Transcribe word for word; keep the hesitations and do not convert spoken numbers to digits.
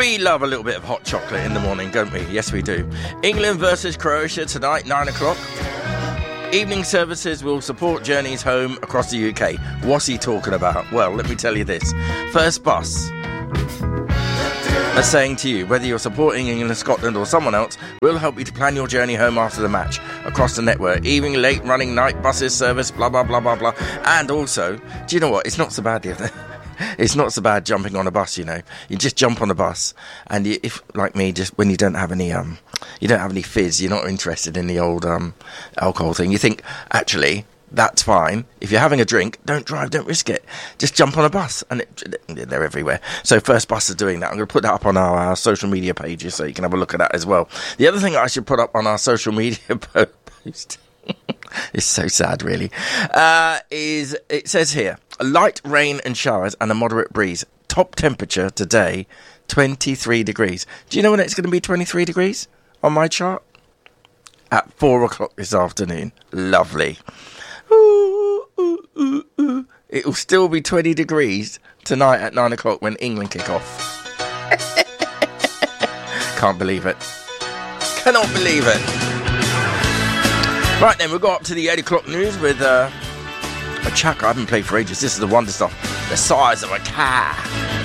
We love a little bit of hot chocolate in the morning, don't we? Yes, we do. England versus Croatia tonight, nine o'clock. Evening services will support journeys home across the U K. What's he talking about? Well, let me tell you this. First Bus are saying to you, whether you're supporting England, Scotland or someone else, we'll help you to plan your journey home after the match across the network. Evening, late, running, night, buses, service, blah, blah, blah, blah, blah. And also, do you know what? It's not so bad the other It's not so bad jumping on a bus, you know. You just jump on a bus, and you, if, like me, just when you don't have any, um, you don't have any fizz, you're not interested in the old um, alcohol thing. You think, actually, that's fine. If you're having a drink, don't drive, don't risk it. Just jump on a bus, and it, they're everywhere. So First Bus is doing that. I'm going to put that up on our, our social media pages, so you can have a look at that as well. The other thing I should put up on our social media post. It's so sad, really. Uh, is it says here, light rain and showers and a moderate breeze. Top temperature today, twenty-three degrees. Do you know when it's going to be twenty-three degrees on my chart? At four o'clock this afternoon. Lovely. Ooh, ooh, ooh, ooh. It will still be twenty degrees tonight at nine o'clock when England kick off. Can't believe it. Cannot believe it. Right then, we'll go up to the eight o'clock news with uh, a track I haven't played for ages. This is the wonder stuff. The size of a car.